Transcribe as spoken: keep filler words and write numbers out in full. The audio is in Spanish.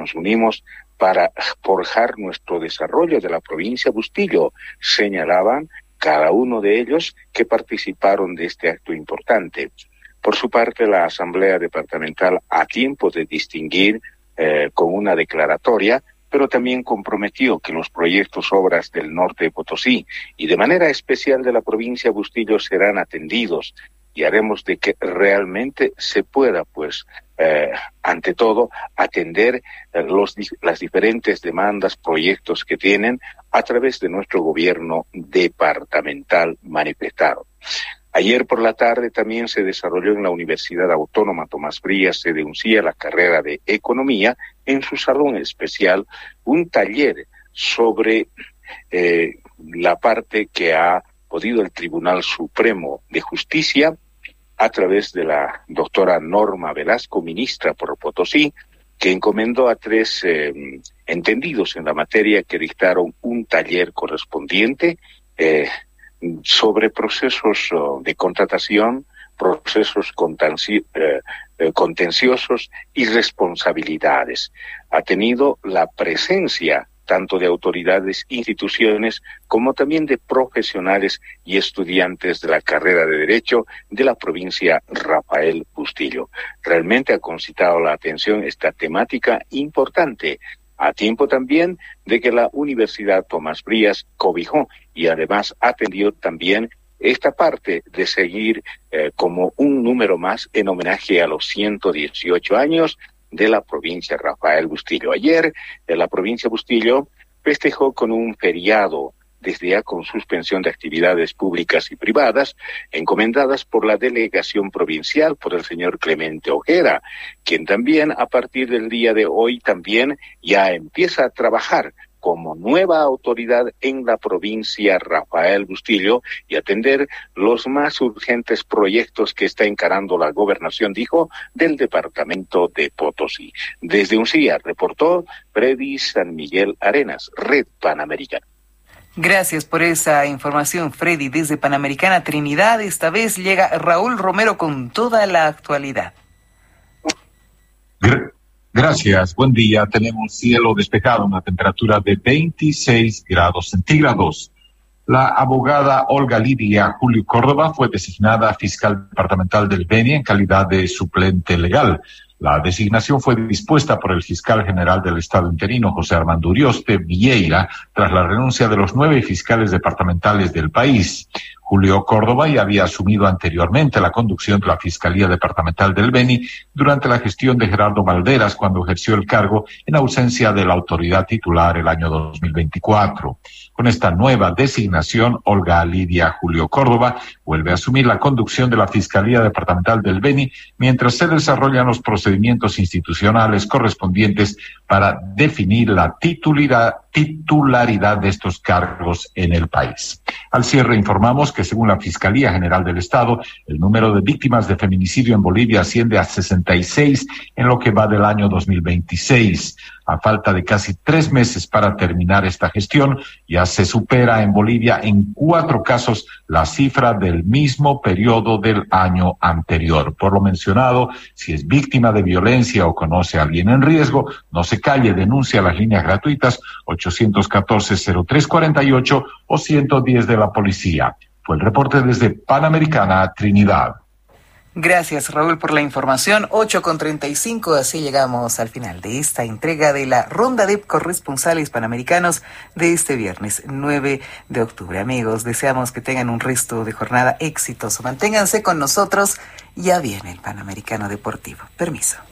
nos unimos para forjar nuestro desarrollo de la provincia Bustillo, señalaban cada uno de ellos que participaron de este acto importante. Por su parte, la Asamblea Departamental, a tiempo de distinguir eh, con una declaratoria, pero también comprometió que los proyectos, obras del norte de Potosí y de manera especial de la provincia Bustillo serán atendidos y haremos de que realmente se pueda, pues, eh, ante todo, atender eh, los, las diferentes demandas, proyectos que tienen a través de nuestro gobierno departamental manifestado. Ayer por la tarde también se desarrolló en la Universidad Autónoma Tomás Frías, sede UNCIA, la carrera de Economía, en su salón especial, un taller sobre eh, la parte que ha podido el Tribunal Supremo de Justicia, a través de la doctora Norma Velasco, ministra por Potosí, que encomendó a tres eh, entendidos en la materia que dictaron un taller correspondiente eh, sobre procesos uh, de contratación, procesos contenci- eh, eh, contenciosos y responsabilidades. Ha tenido la presencia tanto de autoridades, instituciones, como también de profesionales y estudiantes de la carrera de Derecho de la provincia Rafael Bustillo. Realmente ha concitado la atención esta temática importante, a tiempo también de que la Universidad Tomás Frías cobijó y además atendió también esta parte de seguir eh, como un número más en homenaje a los ciento dieciocho años de la provincia Rafael Bustillo. Ayer, en la provincia Bustillo festejó con un feriado, desde ya con suspensión de actividades públicas y privadas, encomendadas por la delegación provincial, por el señor Clemente Ojeda, quien también a partir del día de hoy también ya empieza a trabajar como nueva autoridad en la provincia Rafael Bustillo y atender los más urgentes proyectos que está encarando la gobernación, dijo, del departamento de Potosí. Desde UNCIA reportó Freddy San Miguel Arenas, Red Panamericana. Gracias por esa información, Freddy. Desde Panamericana Trinidad, esta vez llega Raúl Romero con toda la actualidad. Gracias, buen día. Tenemos cielo despejado, una temperatura de veintiséis grados centígrados. La abogada Olga Lidia Julio Córdoba fue designada fiscal departamental del Beni en calidad de suplente legal. La designación fue dispuesta por el fiscal general del Estado interino, José Armando Urioste Vieira, tras la renuncia de los nueve fiscales departamentales del país. Julio Córdoba ya había asumido anteriormente la conducción de la Fiscalía Departamental del Beni durante la gestión de Gerardo Valderas cuando ejerció el cargo en ausencia de la autoridad titular el año dos mil veinticuatro. Con esta nueva designación, Olga Lidia Julio Córdoba vuelve a asumir la conducción de la Fiscalía Departamental del Beni mientras se desarrollan los procedimientos institucionales correspondientes para definir la titularidad, titularidad de estos cargos en el país. Al cierre informamos que según la Fiscalía General del Estado, el número de víctimas de feminicidio en Bolivia asciende a sesenta y seis en lo que va del año dos mil veintiséis. A falta de casi tres meses para terminar esta gestión, ya se supera en Bolivia en cuatro casos la cifra del mismo periodo del año anterior. Por lo mencionado, si es víctima de violencia o conoce a alguien en riesgo, no se calle, denuncia a las líneas gratuitas ochocientos catorce cero tres cuarenta y ocho o ciento diez de la policía. Fue el reporte desde Panamericana Trinidad. Gracias, Raúl, por la información. ocho con treinta y cinco, así llegamos al final de esta entrega de la ronda de corresponsales panamericanos de este viernes nueve de octubre. Amigos, deseamos que tengan un resto de jornada exitoso. Manténganse con nosotros, ya viene el Panamericano Deportivo. Permiso.